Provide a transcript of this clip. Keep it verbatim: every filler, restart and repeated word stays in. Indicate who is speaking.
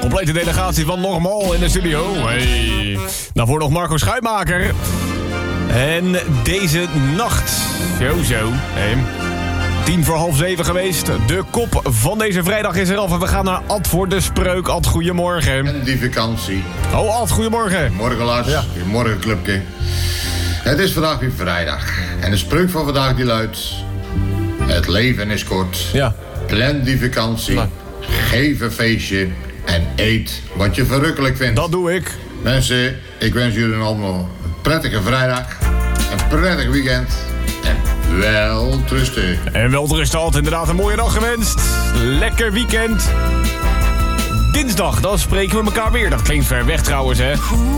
Speaker 1: Complete delegatie van Normal in de studio. Hey. Daarvoor nog Marco Schuitmaker. En deze nacht, zo zo, hey. tien voor half zeven geweest. De kop van deze vrijdag is eraf en we gaan naar Ad voor de spreuk. Ad, goedemorgen.
Speaker 2: En die vakantie.
Speaker 1: Oh, Ad, goedemorgen.
Speaker 2: Morgen Lars,
Speaker 1: Ja.
Speaker 2: goedemorgen clubje. Het is vandaag weer vrijdag. En de spreuk van vandaag die luidt: het leven is kort.
Speaker 1: Ja.
Speaker 2: Plan die vakantie.
Speaker 1: Nou.
Speaker 2: Geef een feestje. En eet wat je verrukkelijk vindt.
Speaker 1: Dat doe ik.
Speaker 2: Mensen, ik wens jullie allemaal een prettige vrijdag. Een prettig weekend. En wel trusten.
Speaker 1: En wel rusten, Ad, inderdaad een mooie dag gewenst. Lekker weekend. Dinsdag, dan spreken we elkaar weer. Dat klinkt ver weg trouwens, hè.